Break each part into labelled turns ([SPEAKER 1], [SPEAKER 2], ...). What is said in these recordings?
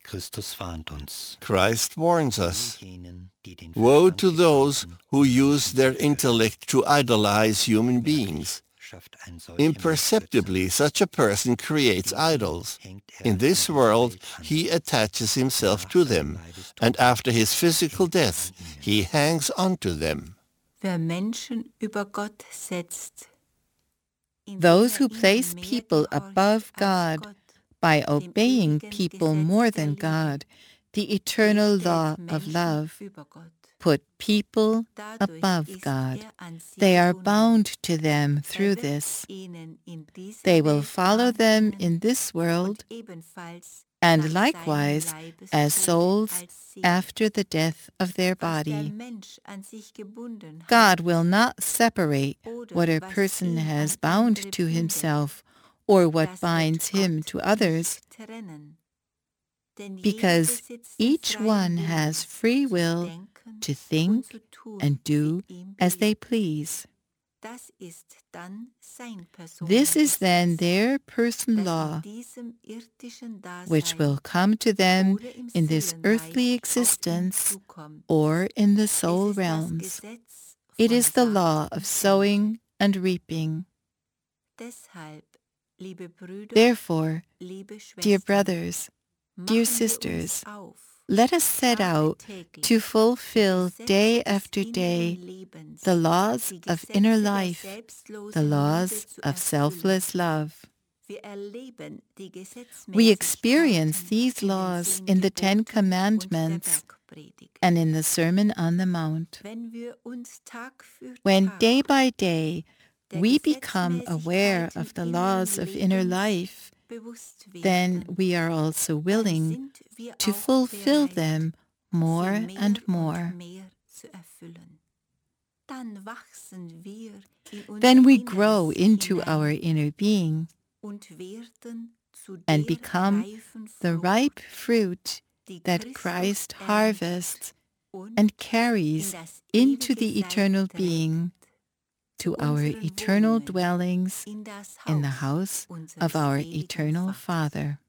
[SPEAKER 1] Christ warns us. Woe to those who use their intellect to idolize human beings. Imperceptibly, such a person creates idols. In this world, he attaches himself to them, and after his physical death, he hangs onto them.
[SPEAKER 2] Those who place people above God by obeying people more than God, the eternal law of love, put people above God. They are bound to them through this. They will follow them in this world and likewise as souls after the death of their body. God will not separate what a person has bound to himself or what binds him to others, because each one has free will to think and do as they please. This is then their person law, which will come to them in this earthly existence or in the soul realms. It is the law of sowing and reaping. Therefore, dear brothers, dear sisters, let us set out to fulfill day after day the laws of inner life, the laws of selfless love. We experience these laws in the Ten Commandments and in the Sermon on the Mount. When day by day we become aware of the laws of inner life, then we are also willing to fulfill them more and more. Then we grow into our inner being and become the ripe fruit that Christ harvests and carries into the eternal being, to our eternal dwellings in the house of our eternal Father.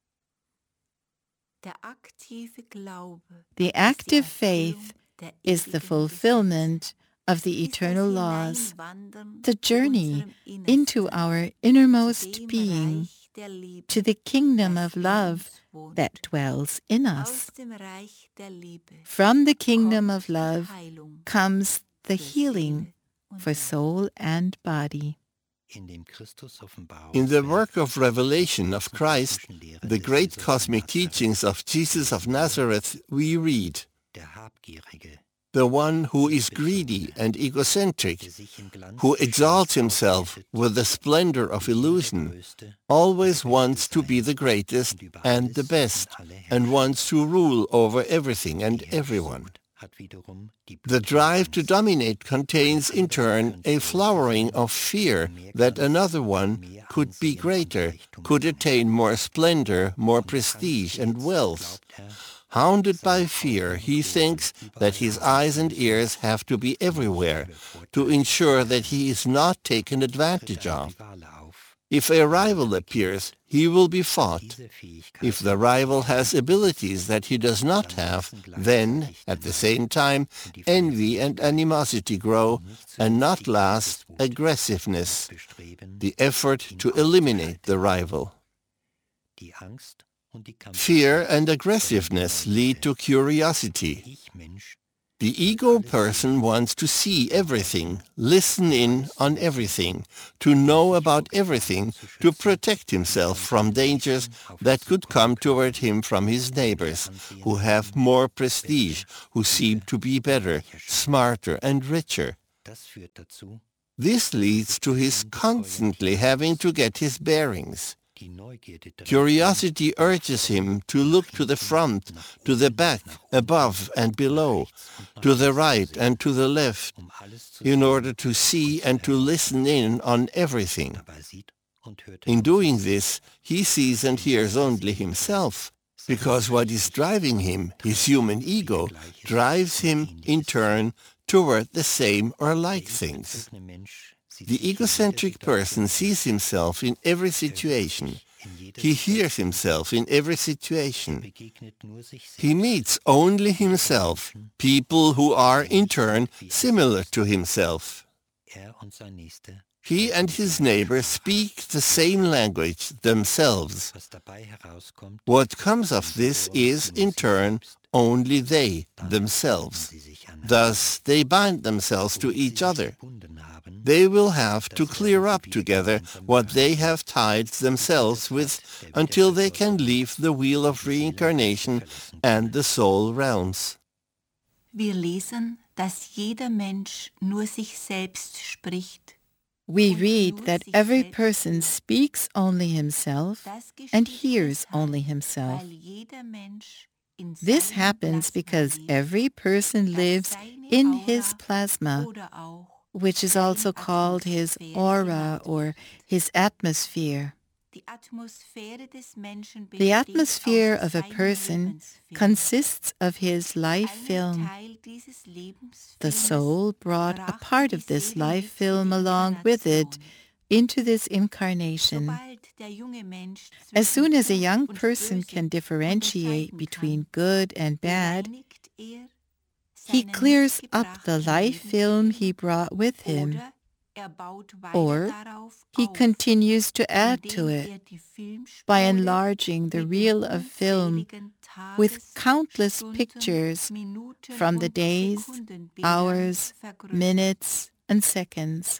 [SPEAKER 2] The active faith is the fulfillment of the eternal laws, the journey into our innermost being, to the kingdom of love that dwells in us. From the kingdom of love comes the healing for soul and body.
[SPEAKER 1] In the work of revelation of Christ, the great cosmic teachings of Jesus of Nazareth, we read, the one who is greedy and egocentric, who exalts himself with the splendor of illusion, always wants to be the greatest and the best, and wants to rule over everything and everyone. The drive to dominate contains in turn a flowering of fear that another one could be greater, could attain more splendor, more prestige and wealth. Hounded by fear, he thinks that his eyes and ears have to be everywhere to ensure that he is not taken advantage of. If a rival appears, he will be fought. If the rival has abilities that he does not have, then, at the same time, envy and animosity grow, and not last, aggressiveness, the effort to eliminate the rival. Fear and aggressiveness lead to curiosity. The ego person wants to see everything, listen in on everything, to know about everything, to protect himself from dangers that could come toward him from his neighbors, who have more prestige, who seem to be better, smarter and richer. This leads to his constantly having to get his bearings. Curiosity urges him to look to the front, to the back, above and below, to the right and to the left, in order to see and to listen in on everything. In doing this, he sees and hears only himself, because what is driving him, his human ego, drives him, in turn, toward the same or like things. The egocentric person sees himself in every situation. He hears himself in every situation. He meets only himself, people who are in turn similar to himself. He and his neighbor speak the same language themselves. What comes of this is, in turn, only they themselves. Thus, they bind themselves to each other. They will have to clear up together what they have tied themselves with until they can leave the wheel of reincarnation and the soul realms.
[SPEAKER 3] Wir lesen, dass jeder Mensch nur sich selbst spricht.
[SPEAKER 2] We read that every person speaks only himself and hears only himself. This happens because every person lives in his plasma, which is also called his aura or his atmosphere. The atmosphere of a person consists of his life film. The soul brought a part of this life film along with it into this incarnation. As soon as a young person can differentiate between good and bad, he clears up the life film he brought with him, or he continues to add to it by enlarging the reel of film with countless pictures from the days, hours, minutes, and seconds.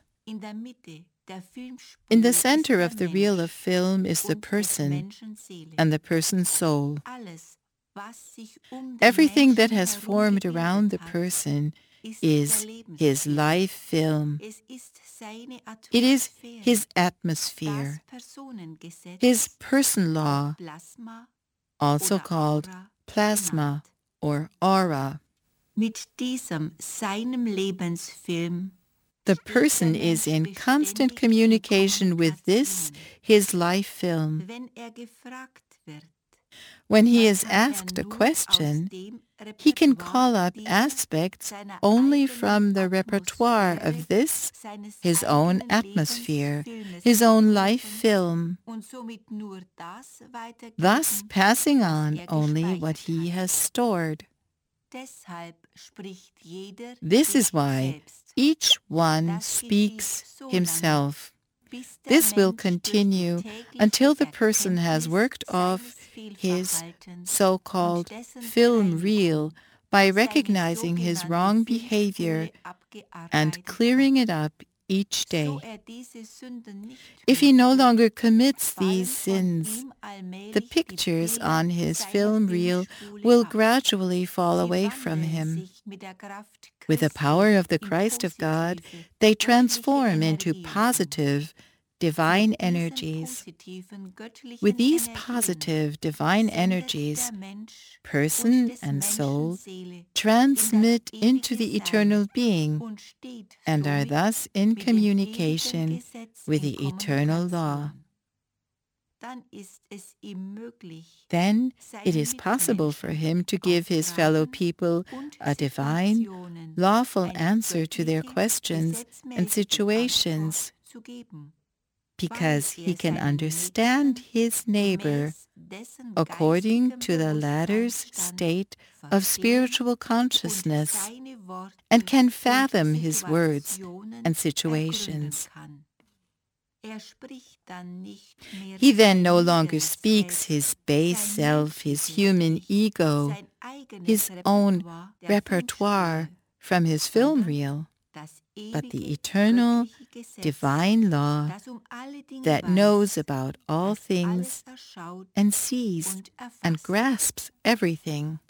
[SPEAKER 2] In the center of the reel of film is the person and the person's soul. Everything that has formed around the person is his life film. It is his atmosphere, his person law, also called plasma or aura.
[SPEAKER 3] Mit diesem seinem Lebensfilm
[SPEAKER 2] the person is in constant communication with this, his life film. When he is asked a question, he can call up aspects only from the repertoire of this, his own atmosphere, his own life film, thus passing on only what he has stored. This is why each one speaks himself. This will continue until the person has worked off his so-called film reel by recognizing his wrong behavior and clearing it up each day. If he no longer commits these sins, the pictures on his film reel will gradually fall away from him. With the power of the Christ of God, they transform into positive, divine energies. With these positive, divine energies, person and soul transmit into the eternal being and are thus in communication with the eternal law. Then it is possible for him to give his fellow people a divine, lawful answer to their questions and situations, because he can understand his neighbor according to the latter's state of spiritual consciousness and can fathom his words and situations. He then no longer speaks his base self, his human ego, his own repertoire from his film reel, but the eternal, divine law that knows about all things and sees and grasps everything.